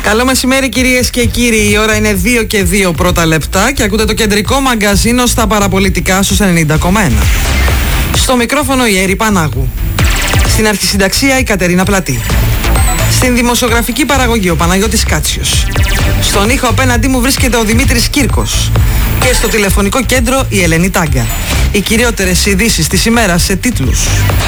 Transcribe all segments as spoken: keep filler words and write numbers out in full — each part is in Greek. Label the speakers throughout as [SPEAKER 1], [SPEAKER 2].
[SPEAKER 1] Καλό μεσημέρι κυρίες και κύριοι, η ώρα είναι δύο και δύο πρώτα λεπτά και ακούτε το κεντρικό μαγκαζίνο στα παραπολιτικά στους ενενήντα κόμμα ένα. Στο μικρόφωνο η Έρη Πανάγου. Στην αρχισυνταξία η Κατερίνα Πλατή. Στην δημοσιογραφική παραγωγή ο Παναγιώτης Κάτσιος. Στον ήχο απέναντί μου βρίσκεται ο Δημήτρης Κύρκος. Και στο τηλεφωνικό κέντρο η Ελένη Τάγκα. Οι κυριότερες ειδήσεις της ημέρας σε τίτλους.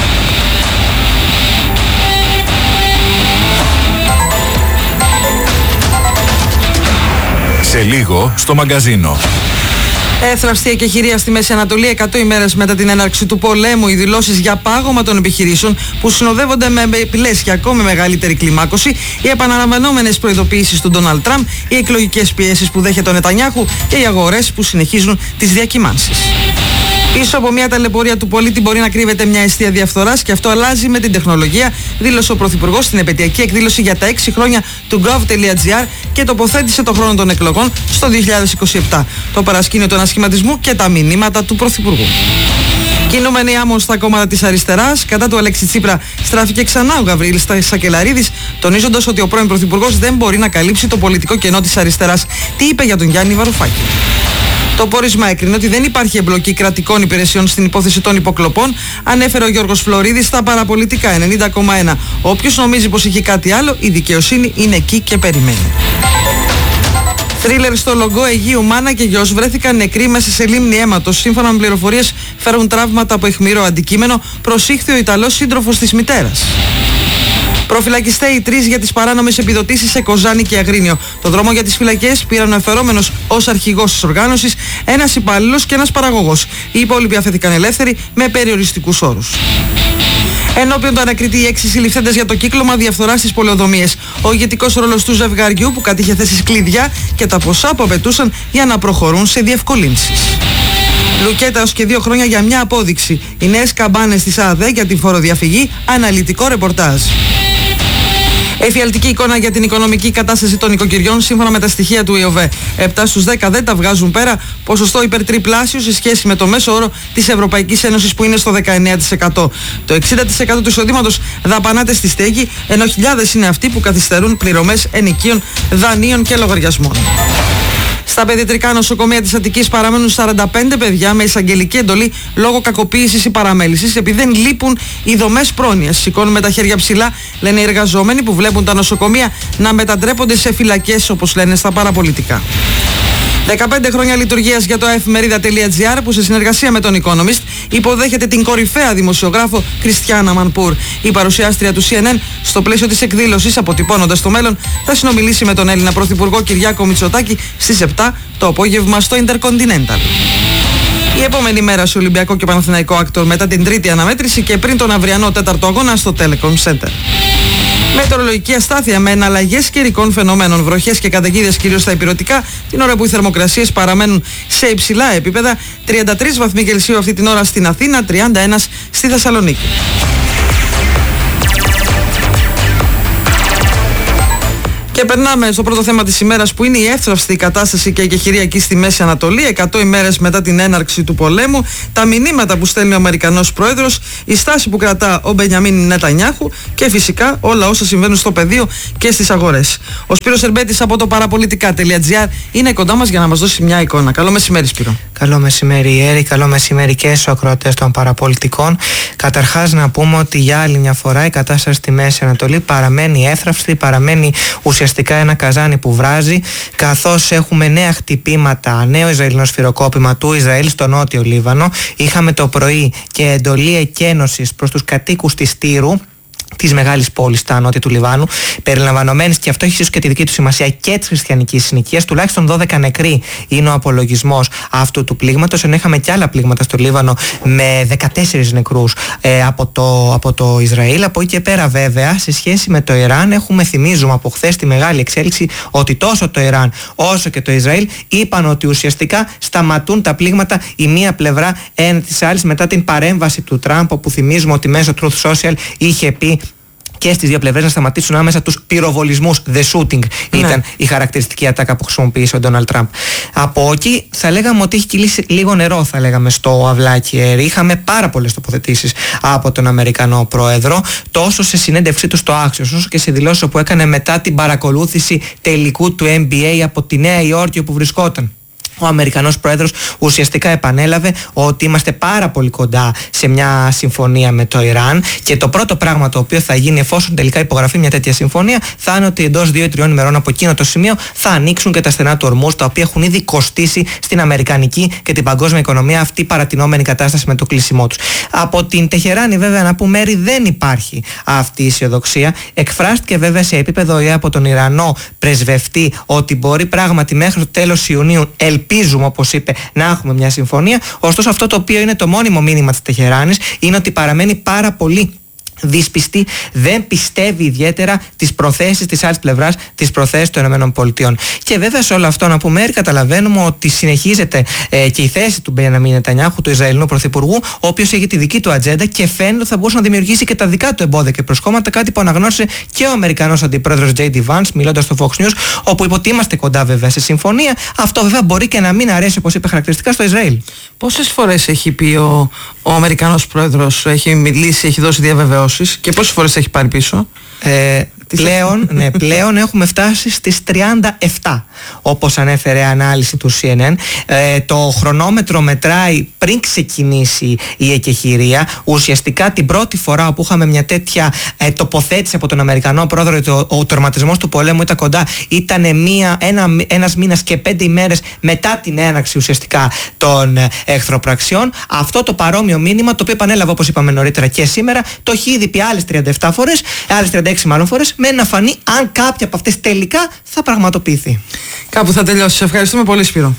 [SPEAKER 2] Σε λίγο στο μαγκαζίνο.
[SPEAKER 1] Έθραυστη εκεχηρία στη Μέση Ανατολή εκατό ημέρες μετά την έναρξη του πολέμου. Οι δηλώσεις για πάγωμα των επιχειρήσεων που συνοδεύονται με επιλές για ακόμη μεγαλύτερη κλιμάκωση, οι επαναλαμβανόμενες προειδοποιήσεις του Ντόναλντ Τραμπ, οι εκλογικές πιέσεις που δέχεται ο Νετανιάχου και οι αγορές που συνεχίζουν τις διακυμάνσεις. Πίσω από μια ταλαιπωρία του πολίτη μπορεί να κρύβεται μια αιστεία διαφθοράς και αυτό αλλάζει με την τεχνολογία, δήλωσε ο Πρωθυπουργός στην επαιτειακή εκδήλωση για τα έξι χρόνια του gov.gr και τοποθέτησε το χρόνο των εκλογών στο δύο χιλιάδες είκοσι επτά. Το παρασκήνιο του ανασχηματισμού και τα μηνύματα του Πρωθυπουργού. Κινούμενοι άμμον στα κόμματα της αριστεράς, κατά του Αλέξη Τσίπρα στράφηκε ξανά ο Γαβρίλη Σακελαρίδης, τονίζοντας ότι ο πρώην Πρωθυπουργός δεν μπορεί να καλύψει το πολιτικό κενό της αριστεράς. Τι είπε για τον Γιάννη Βαρουφάκη? Το πόρισμα έκρινε ότι δεν υπάρχει εμπλοκή κρατικών υπηρεσιών στην υπόθεση των υποκλοπών, ανέφερε ο Γιώργος Φλωρίδης στα παραπολιτικά ενενήντα κόμμα ένα. Όποιος νομίζει πως έχει κάτι άλλο, η δικαιοσύνη είναι εκεί και περιμένει. Θρίλερ στο Λογκό, Αιγείου μάνα και γιος βρέθηκαν νεκροί μέσα σε λίμνη αίματος. Σύμφωνα με πληροφορίες, φέρουν τραύματα από αιχμηρό αντικείμενο, προσήχθη ο Ιταλός σύντροφος της μητέρας. Προφυλακιστέ οι τρεις για τις παράνομες επιδοτήσεις σε Κοζάνη και Αγρίνιο. Το δρόμο για τις φυλακές πήραν ο εφερόμενος ως αρχηγός της οργάνωσης, ένας υπάλληλος και ένας παραγωγός. Οι υπόλοιποι αφέθηκαν ελεύθεροι με περιοριστικούς όρους. Ενώπιον του ανακριτή, οι έξι συλληφθέντες για το κύκλωμα διαφθοράς στις πολεοδομίες. Ο ηγετικός ρόλος του ζευγαριού που κατήχε θέσεις κλειδιά και τα ποσά που απαιτούσαν για να προχωρούν σε διευκολύνσεις. Λουκέτα ως και δύο χρόνια για μια απόδειξη. Οι νέες καμπάνες της ΑΔΕ για την φοροδιαφυγή, αναλυτικό ρεπορτάζ. Εφιαλτική εικόνα για την οικονομική κατάσταση των οικοκυριών σύμφωνα με τα στοιχεία του ΙΟΒΕ. επτά στους δέκα δεν τα βγάζουν πέρα, ποσοστό υπερτριπλάσιο σε σχέση με το μέσο όρο της Ευρωπαϊκής Ένωσης που είναι στο δεκαεννέα τοις εκατό. Το εξήντα τοις εκατό του εισοδήματος δαπανάται στη στέγη, ενώ χιλιάδες είναι αυτοί που καθυστερούν πληρωμές ενοικίων, δανείων και λογαριασμών. Στα παιδιτρικά νοσοκομεία της Αττικής παραμένουν σαράντα πέντε παιδιά με εισαγγελική εντολή λόγω κακοποίησης ή παραμέλησης, επειδή δεν λείπουν οι δομές πρόνοιας. Σηκώνουν τα χέρια ψηλά, λένε οι εργαζόμενοι που βλέπουν τα νοσοκομεία να μετατρέπονται σε φυλακές, όπως λένε στα παραπολιτικά. δεκαπέντε χρόνια λειτουργίας για το εφημερίδα.gr που σε συνεργασία με τον Economist υποδέχεται την κορυφαία δημοσιογράφο Κριστιάνα Μανπούρ. Η παρουσιάστρια του σι εν εν στο πλαίσιο της εκδήλωσης, αποτυπώνοντας το μέλλον, θα συνομιλήσει με τον Έλληνα Πρωθυπουργό Κυριάκο Μητσοτάκη στις επτά το απόγευμα στο Intercontinental. Η επόμενη μέρα σε Ολυμπιακό και Παναθηναϊκό Άκτορ μετά την τρίτη αναμέτρηση και πριν τον αυριανό τέταρτο αγώνα στο Telecom Center. Μετεωρολογική αστάθεια με εναλλαγές καιρικών φαινομένων, βροχές και καταιγίδες κυρίως στα ηπειρωτικά, την ώρα που οι θερμοκρασίες παραμένουν σε υψηλά επίπεδα. τριάντα τρεις βαθμοί Κελσίου αυτή την ώρα στην Αθήνα, τριάντα ένα στη Θεσσαλονίκη. Και περνάμε στο πρώτο θέμα της ημέρας, που είναι η εύθραυστη κατάσταση και η εκεχηρία εκεί στη Μέση Ανατολή, εκατό ημέρες μετά την έναρξη του πολέμου, τα μηνύματα που στέλνει ο Αμερικανός πρόεδρος, η στάση που κρατά ο Μπενιαμίν Νετανιάχου και φυσικά όλα όσα συμβαίνουν στο πεδίο και στις αγορές. Ο Σπύρος Ερμπέτης από το παραπολιτικά.gr είναι κοντά μας για να μας δώσει μια εικόνα. Καλό μεσημέρι, Σπύρο.
[SPEAKER 3] Καλό μεσημέρι, Έρη. Καλό μεσημέρι και στους ακροατές των παραπολιτικών. Καταρχάς, να πούμε ότι για άλλη μια φορά η κατάσταση στη Μέση Ανατολή παραμένει εύθραυστη, παραμένει ουσιαστικά ένα καζάνι που βράζει, καθώς έχουμε νέα χτυπήματα, νέο Ισραηλινό σφυροκόπημα του Ισραήλ στο νότιο Λίβανο. Είχαμε το πρωί και εντολή εκένωσης προς τους κατοίκους της Τύρου, της μεγάλης πόλης στα νότια του Λιβάνου, περιλαμβανομένης, και αυτό έχει ίσως και τη δική του σημασία, και της χριστιανικής συνοικίας. Τουλάχιστον δώδεκα νεκροί είναι ο απολογισμός αυτού του πλήγματος, ενώ είχαμε και άλλα πλήγματα στο Λίβανο με δεκατέσσερις νεκρούς ε, από, το, από το Ισραήλ. Από εκεί και πέρα, βέβαια, σε σχέση με το Ιράν, έχουμε, θυμίζουμε από χθες τη μεγάλη εξέλιξη, ότι τόσο το Ιράν όσο και το Ισραήλ είπαν ότι ουσιαστικά σταματούν τα πλήγματα η μία πλευρά εν της άλλης μετά την παρέμβαση του Τραμπ, όπου θυμίζουμε ότι μέσω Truth Social είχε πει και στις δύο πλευρές να σταματήσουν άμεσα τους πυροβολισμούς. The shooting ήταν ναι. η χαρακτηριστική ατάκα που χρησιμοποίησε ο Ντόναλντ Τραμπ. Από εκεί θα λέγαμε ότι έχει κυλήσει λίγο νερό, θα λέγαμε, στο αυλάκι. Είχαμε πάρα πολλές τοποθετήσεις από τον Αμερικανό πρόεδρο, τόσο σε συνέντευξή του στο Axios, όσο και σε δηλώσεις που έκανε μετά την παρακολούθηση τελικού του N B A από τη Νέα Υόρκη όπου βρισκόταν. Ο Αμερικανός πρόεδρος ουσιαστικά επανέλαβε ότι είμαστε πάρα πολύ κοντά σε μια συμφωνία με το Ιράν και το πρώτο πράγμα το οποίο θα γίνει εφόσον τελικά υπογραφεί μια τέτοια συμφωνία θα είναι ότι εντός δύο ή τριών ημερών από εκείνο το σημείο θα ανοίξουν και τα στενά του ορμούς, τα οποία έχουν ήδη κοστίσει στην αμερικανική και την παγκόσμια οικονομία αυτή η παρατηνόμενη κατάσταση με το κλείσιμό τους. Από την Τεχεράνη, βέβαια, να πούμε, μέρη δεν υπάρχει αυτή η αισιοδοξία. Εκφράστηκε βέβαια σε επίπεδο ΟΗΕ από τον Ιρανό πρεσβευτή ότι μπορεί πράγματι μέχρι το τέλος Ιουνίου, ελπίζουμε, όπως είπε, να έχουμε μια συμφωνία. Ωστόσο, αυτό το οποίο είναι το μόνιμο μήνυμα της Τεχεράνης είναι ότι παραμένει πάρα πολύ δυσπιστή, δεν πιστεύει ιδιαίτερα τις προθέσεις της άλλης πλευράς, τις προθέσεις των ΗΠΑ. Και βέβαια σε όλο αυτό να πούμε, καταλαβαίνουμε ότι συνεχίζεται ε, και η θέση του Μπενιαμίν Νετανιάχου, του Ισραηλινού Πρωθυπουργού, ο οποίος έχει τη δική του ατζέντα και φαίνεται ότι θα μπορούσε να δημιουργήσει και τα δικά του εμπόδια και προσκόμματα, κάτι που αναγνώρισε και ο Αμερικανός Αντιπρόεδρος τζέι ντι Vance, μιλώντας στο Fox News, όπου είπε ότι είμαστε κοντά βέβαια σε συμφωνία. Αυτό βέβαια μπορεί και να μην αρέσει, όπως είπε χαρακτηριστικά, στο Ισραήλ.
[SPEAKER 1] Πόσες φορές έχει πει ο, ο Αμερικανός πρόεδρος, έχει μιλήσει, έχει δώσει διαβεβαιώσεις και πόσες φορές έχει πάρει πίσω?
[SPEAKER 3] Ε, πλέον, ναι, πλέον έχουμε φτάσει στις τριάντα επτά, όπως ανέφερε η ανάλυση του σι εν εν. Ε, το χρονόμετρο μετράει πριν ξεκινήσει η εκεχηρία. Ουσιαστικά την πρώτη φορά όπου είχαμε μια τέτοια ε, τοποθέτηση από τον Αμερικανό πρόεδρο ότι ο, ο τερματισμός του πολέμου ήταν κοντά, ήταν μία, ένα, ένας μήνας και πέντε ημέρες μετά την έναρξη ουσιαστικά των ε, εχθροπραξιών. Αυτό το παρόμοιο μήνυμα, το οποίο επανέλαβε, όπως είπαμε νωρίτερα και σήμερα, το έχει ήδη πει άλλες τριάντα επτά φορές, άλλες τριάντα έξι μάλλον φορές, με να φανεί αν κάποια από αυτές τελικά θα πραγματοποιηθεί.
[SPEAKER 1] Κάπου θα τελειώσει. Σε ευχαριστούμε πολύ, Σπύρο.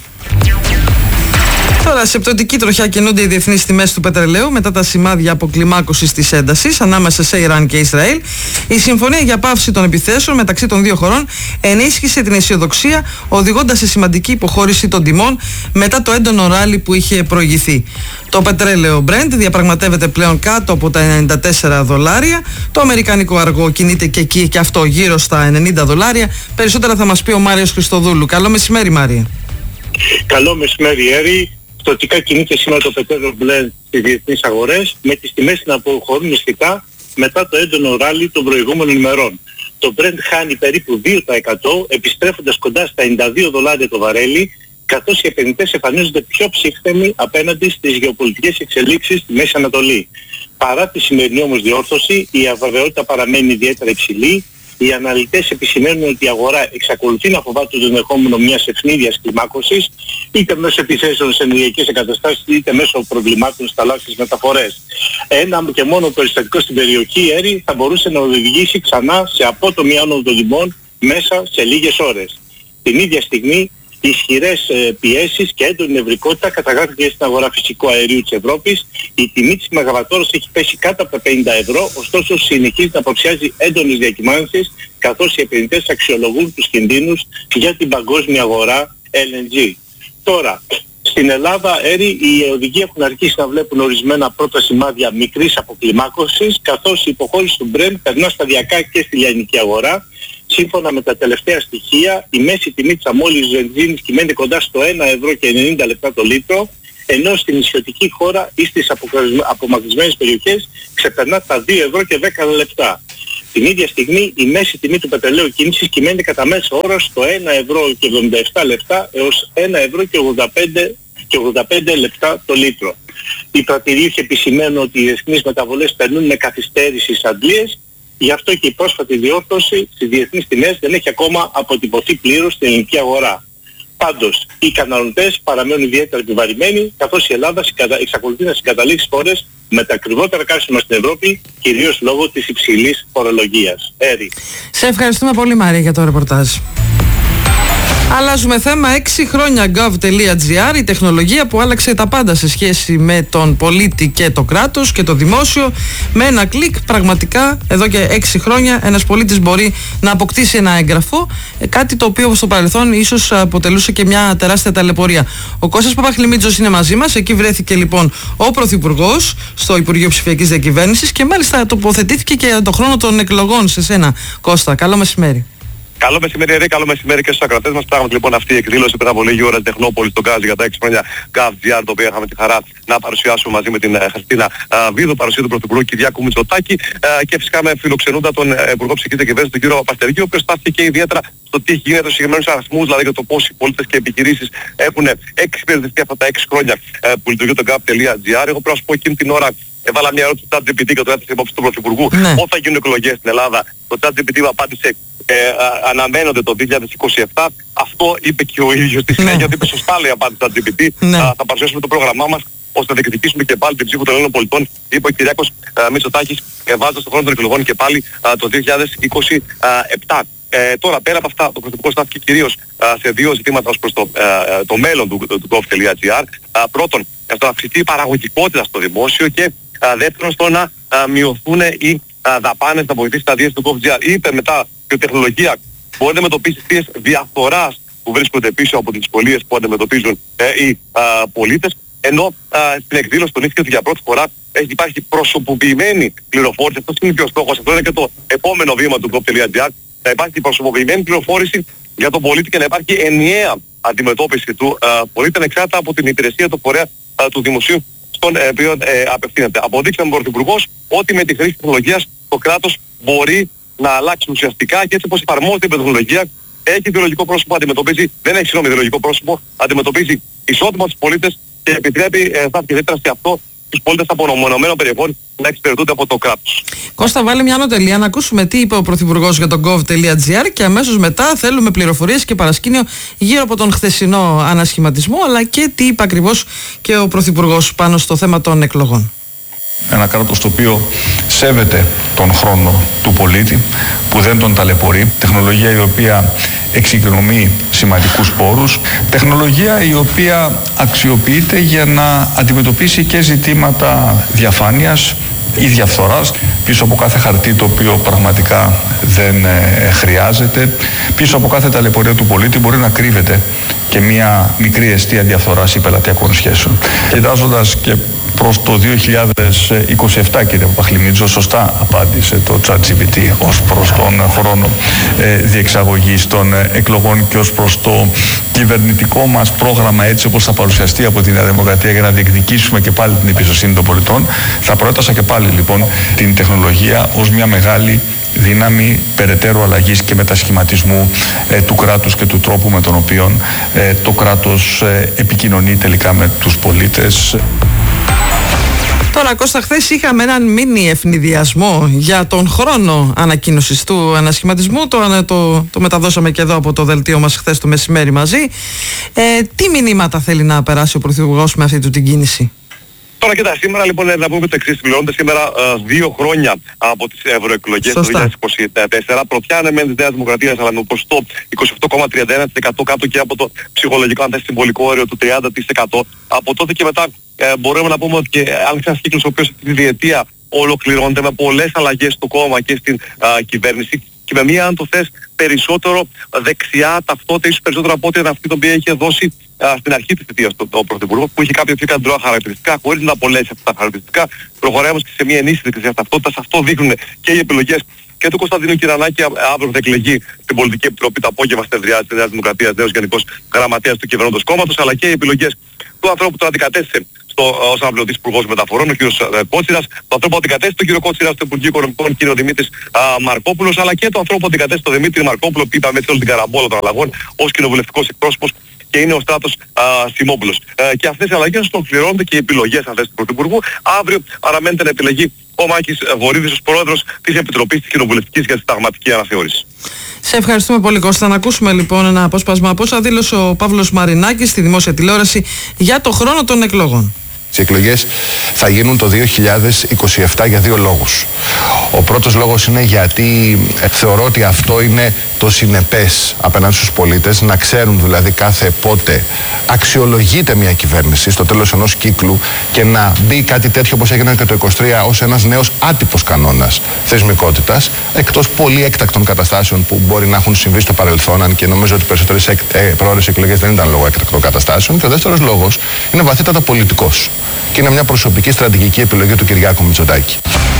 [SPEAKER 1] Τώρα, σε πτωτική τροχιά κινούνται οι διεθνείς τιμές του πετρελαίου μετά τα σημάδια αποκλιμάκωσης της έντασης ανάμεσα σε Ιράν και Ισραήλ. Η συμφωνία για πάυση των επιθέσεων μεταξύ των δύο χωρών ενίσχυσε την αισιοδοξία, οδηγώντας σε σημαντική υποχώρηση των τιμών μετά το έντονο ράλι που είχε προηγηθεί. Το πετρέλαιο Brent διαπραγματεύεται πλέον κάτω από τα ενενήντα τέσσερα δολάρια. Το αμερικανικό αργό κινείται και εκεί και αυτό γύρω στα ενενήντα δολάρια. Περισσότερα θα μας πει ο Μάριος Χριστοδούλου. Καλό μεσημέρι, Μάρια.
[SPEAKER 4] Καλό μεσημέρι, Έρη. Πτωτικά κινείται σήμερα το πετρέλαιο Brent στις διεθνείς αγορές, με τις τιμές να αποχωρούν μυστικά μετά το έντονο ράλι των προηγούμενων ημερών. Το Brent χάνει περίπου δύο τοις εκατό, επιστρέφοντας κοντά στα ενενήντα δύο δολάρια το βαρέλι, καθώς οι επενδυτές εμφανίζονται πιο ψύχθεμοι απέναντι στις γεωπολιτικές εξελίξεις στη Μέση Ανατολή. Παρά τη σημερινή όμως διόρθωση, η αβεβαιότητα παραμένει ιδιαίτερα υψηλή. Οι αναλυτές επισημαίνουν ότι η αγορά εξακολουθεί να φοβάται το ενδεχόμενο μιας ευνίδιας κλιμάκωσης, είτε μέσω επιθέσεων σε ενεργειακές εγκαταστάσεις, είτε μέσω προβλημάτων στα θαλάσσιες μεταφορές. Ένα και μόνο περιστατικό στην περιοχή, Έρη, θα μπορούσε να οδηγήσει ξανά σε απότομη άνοδο των τιμών μέσα σε λίγες ώρες. Την ίδια στιγμή, ισχυρές ε, πιέσεις και έντονη νευρικότητα καταγράφηκε στην αγορά φυσικού αερίου της Ευρώπης. Η τιμή της μεγαβατόρας έχει πέσει κάτω από τα πενήντα ευρώ, ωστόσο συνεχίζει να αποψιάζει έντονες διακυμάνσεις, καθώς οι επενδυτές αξιολογούν τους κινδύνους για την παγκόσμια αγορά ελ εν τζι. Τώρα, στην Ελλάδα, Έρη, οι οδηγοί έχουν αρχίσει να βλέπουν ορισμένα πρώτα σημάδια μικρής αποκλιμάκωσης, καθώς η υποχώρηση του Brent περνά σταδιακά και στη λιανική αγορά. Σύμφωνα με τα τελευταία στοιχεία, η μέση τιμή της αμόλυης βενζίνης κυμαίνεται κοντά στο ένα ευρώ και ενενήντα λεπτά το λίτρο, ενώ στην νησιωτική χώρα ή στις απομακρυσμένες περιοχές ξεπερνά τα δύο ευρώ και δέκα λεπτά. Την ίδια στιγμή η μέση τιμή του πετρελαίου κίνησης κυμαίνεται κατά μέσο όρο στο ένα ευρώ και εβδομήντα επτά λεπτά έως ένα ευρώ και ογδόντα πέντε λεπτά το λίτρο. Οι πρατηρίουχοι επισημαίνουν ότι οι διεθνείς μεταβολές περνούν με καθυστέρηση στις αντλίες. Γι' αυτό και η πρόσφατη διόρθωση στις διεθνείς τιμές δεν έχει ακόμα αποτυπωθεί πλήρως στην ελληνική αγορά. Πάντως, οι καταναλωτές παραμένουν ιδιαίτερα επιβαρημένοι, καθώς η Ελλάδα εξακολουθεί να συγκαταλήξει χώρες με τα ακριβότερα καύσιμα στην Ευρώπη, κυρίως λόγω της υψηλής φορολογίας. Έρη.
[SPEAKER 1] Σε ευχαριστούμε πολύ, Μαρία, για το ρεπορτάζ. Αλλάζουμε θέμα. έξι χρόνια gov.gr, η τεχνολογία που άλλαξε τα πάντα σε σχέση με τον πολίτη και το κράτος και το δημόσιο. Με ένα κλικ, πραγματικά, εδώ και έξι χρόνια, ένας πολίτης μπορεί να αποκτήσει ένα έγγραφο. Κάτι το οποίο στο παρελθόν ίσως αποτελούσε και μια τεράστια ταλαιπωρία. Ο Κώστας Παπαχλημίτζος είναι μαζί μας. Εκεί βρέθηκε λοιπόν ο Πρωθυπουργός στο Υπουργείο Ψηφιακής Διακυβέρνησης και μάλιστα τοποθετήθηκε και για τον χρόνο των εκλογών σε σένα, Κώστα. Καλό μεσημέρι.
[SPEAKER 5] Καλό μεσημέρι, Ερή, καλό μεσημέρι και στους ακροατές μας. Πράγματι λοιπόν αυτή η εκδήλωση πριν από λίγη ώρα στην Τεχνόπολη στον Γκάζι για τα έξι χρόνια gov.gr, το οποίο είχαμε τη χαρά να παρουσιάσουμε μαζί με την uh, Χριστίνα uh, Βίδο, παρουσία του Πρωθυπουργού Κυριάκου Μητσοτάκη uh, και φυσικά με φιλοξενούντα τον uh, Υπουργό Ψηφιακής Διακυβέρνησης, τον κύριο Παπαστερική, ο οποίος στάθηκε και ιδιαίτερα στο τι έχει γίνει με τους συγκεκριμένους αριθμούς, δηλαδή για το πώς οι πολίτες και επιχειρήσεις έχουν εξυπηρετηθεί αυτά τα έξι χρόνια uh, που λειτουργεί το gov.gr. Εγώ πρέπει να σου πω εκείνη την ώρα. Έβαλα μια ερώτηση στο ChatGPT και το έθεσε υπόψη του Πρωθυπουργού. Ναι. Όταν γίνουν εκλογές στην Ελλάδα, το ChatGPT μου απάντησε ε, α, αναμένονται το δύο χιλιάδες είκοσι επτά. Αυτό είπε και ο ίδιος στη συνέχεια, ότι είπε σωστά, λέει, απάντησε το ChatGPT. Ναι. Α, θα παρουσιάσουμε το πρόγραμμά μας ώστε να διεκδικήσουμε και πάλι την ψήφο των Ελλήνων πολιτών, είπε ο Κυριάκος Μητσοτάκης, ε, βάζοντας τον χρόνο των εκλογών και πάλι α, το δύο χιλιάδες είκοσι επτά. Ε, τώρα πέρα από αυτά, το Πρωθυπουργό στάθηκε κυρίως α, σε δύο ζητήματα ως προς το, α, το μέλλον του, του, του gov.gr. Πρώτον, στο να αυξηθεί η παραγωγικότητα στο δημόσιο και α, δεύτερον στο να α, μειωθούν οι α, δαπάνες, να βοηθήσει τα διεύθυνση του gov.gr. Είπε μετά ότι η τεχνολογία μπορεί να αντιμετωπίσει τις διαφθοράς που βρίσκονται πίσω από τις δυσκολίες που αντιμετωπίζουν ε, οι α, πολίτες, ενώ α, στην εκδήλωση τονίστηκε ότι για πρώτη φορά έχει υπάρχει προσωποποιημένη πληροφόρηση. Αυτός είναι και ο στόχος, αυτό είναι και το επόμενο βήμα του gov.gr. Να υπάρχει προσωποποιημένη πληροφόρηση για τον πολίτη και να υπάρχει ενιαία αντιμετώπιση του α, πολίτη ανεξάρτητα από την υπηρεσία του φορέα α, του δημοσίου στον ε, οποίο ε, απευθύνεται. Αποδείξαμε ο Πρωθυπουργός ότι με τη χρήση τεχνολογίας το κράτος μπορεί να αλλάξει ουσιαστικά και έτσι όπως εφαρμόζεται η τεχνολογία έχει ιδεολογικό πρόσωπο, αντιμετωπίζει, δεν έχει συγγνώμη ιδεολογικό πρόσωπο, αντιμετωπίζει ισότιμα τους πολίτες και επιτρέπει ε, θα ιδιαίτερα σε αυτό τους πολίτες από μονομένων περιοχών να εξυπηρετούνται από το κράτος.
[SPEAKER 1] Κώστα, βάλε μια ανωτελεία να ακούσουμε τι είπε ο Πρωθυπουργός για τον gov.gr και αμέσως μετά θέλουμε πληροφορίες και παρασκήνιο γύρω από τον χθεσινό ανασχηματισμό, αλλά και τι είπε ακριβώς και ο Πρωθυπουργός πάνω στο θέμα των εκλογών.
[SPEAKER 2] Ένα κράτος το οποίο σέβεται τον χρόνο του πολίτη, που δεν τον ταλαιπωρεί, τεχνολογία η οποία εξοικονομεί σημαντικούς πόρους, τεχνολογία η οποία αξιοποιείται για να αντιμετωπίσει και ζητήματα διαφάνειας ή διαφθοράς, πίσω από κάθε χαρτί το οποίο πραγματικά δεν ε, χρειάζεται, πίσω από κάθε ταλαιπωρία του πολίτη μπορεί να κρύβεται και μια μικρή αιστεία διαφθοράς ή πελατειακών σχέσεων. Κοιτάζοντας και προς το δύο χιλιάδες είκοσι επτά, κύριε Παπαχλημίτζο, σωστά απάντησε το ChatGPT ως προς τον χρόνο ε, διεξαγωγής των ε, εκλογών και ως προς το κυβερνητικό μας πρόγραμμα, έτσι όπως θα παρουσιαστεί από τη Νέα Δημοκρατία για να διεκδικήσουμε και πάλι την εμπιστοσύνη των πολιτών. Θα προέτασα και πάλι λοιπόν την τεχνολογία ως μια μεγάλη δύναμη περαιτέρω αλλαγής και μετασχηματισμού ε, του κράτους και του τρόπου με τον οποίο ε, το κράτος ε, επικοινωνεί τελικά με τους πολίτες.
[SPEAKER 1] Τώρα, Κώστα, χθες είχαμε έναν μίνι ευνηδιασμό για τον χρόνο ανακοίνωσης του ανασχηματισμού. Το, το, το μεταδώσαμε και εδώ από το δελτίο μας χθες το μεσημέρι μαζί. Ε, τι μηνύματα θέλει να περάσει ο Πρωθυπουργός με αυτή του την κίνηση?
[SPEAKER 5] Τώρα κοιτά, σήμερα λοιπόν να πούμε το εξής, πληρώνονται σήμερα ε, δύο χρόνια από τις ευρωεκλογές του δύο χιλιάδες είκοσι τέσσερα. Πρωτιάνε με της Νέας Δημοκρατίας, αλλά με ποσοστό είκοσι οκτώ κόμμα τριάντα ένα τοις εκατό κάτω και από το ψυχολογικό, αν θες, συμβολικό όριο του τριάντα τοις εκατό. Από τότε και μετά ε, μπορούμε να πούμε ότι και άλλαξε ένας κύκλος ο οποίος αυτή τη διετία ολοκληρώνεται με πολλές αλλαγές στο κόμμα και στην ε, κυβέρνηση και με μια, αν το θες, περισσότερο δεξιά ταυτότητα, ίσως περισσότερο από ό,τι αυτή την οποία είχε δώσει α, στην αρχή της θητείας του ο Πρωθυπουργός, που είχε κάποια πιο καντρώα χαρακτηριστικά, χωρίς να απολέσει αυτά τα χαρακτηριστικά. Προχωράει όμως και σε μια ενίσχυση δεξιάς ταυτότητας. Αυτό δείχνουν και οι επιλογές και του Κωνσταντίνου Κυρανάκη, αύριο θα εκλεγεί στην Πολιτική Επιτροπή το απόγευμα στην εδριά της Νέας Δημοκρατίας, νέος Γενικός Γραμματέας του Κυβερνώντος Κόμματος, αλλά και οι επιλογές του ανθρώπου που τον αντικατέστησε στο, ως αναπληρωτής Υπουργός Μεταφορών, ο κ. Κότσιρας, του ανθρώπου που αντικατέστησε τον κ. Κότσιρα στο Υπουργείο Οικονομικών, κ. Δημήτρης α, Μαρκόπουλος, αλλά και του ανθρώπου που αντικατέστησε τον Δημήτρη Μαρκόπουλο, που είπαμε έτσι όλη την καραμπόλα των αλλαγών, ως κοινοβουλευτικός εκπρόσωπος και είναι ο Στράτος Σιμόπουλος. Ε, και αυτές οι αλλαγές ολοκληρώνονται και οι επιλογές αυτές του Πρωθυπουργού. Αύριο παραμένεται να επιλεγεί ο Μάκης Βορίδης ως πρόεδρος της Επιτροπής της Κοινοβουλευτικής για τη Συνταγματική Αναθεώρηση.
[SPEAKER 1] Σε ευχαριστούμε πολύ, Κώστα. Να ακούσουμε λοιπόν ένα απόσπασμα από όσα δήλωσε ο Παύλος Μαρινάκης στη δημόσια τηλεόραση για το χρόνο των εκλογών.
[SPEAKER 6] Οι εκλογές θα γίνουν το δύο χιλιάδες είκοσι επτά για δύο λόγους. Ο πρώτος λόγος είναι γιατί θεωρώ ότι αυτό είναι το συνεπές απέναντι στους πολίτες, να ξέρουν δηλαδή κάθε πότε αξιολογείται μια κυβέρνηση στο τέλος ενός κύκλου και να μπει κάτι τέτοιο όπως έγινε και το είκοσι τρία ως ένας νέος άτυπος κανόνας θεσμικότητας, εκτός πολύ έκτακτων καταστάσεων που μπορεί να έχουν συμβεί στο παρελθόν, αν και νομίζω ότι οι περισσότερες εκ, ε, προώρες εκλογές δεν ήταν λόγω έκτακτων καταστάσεων. Και ο δεύτερος λόγος είναι βαθύτατα πολιτικός. Και είναι μια προσωπική στρατηγική επιλογή του Κυριάκου Μητσοτάκη.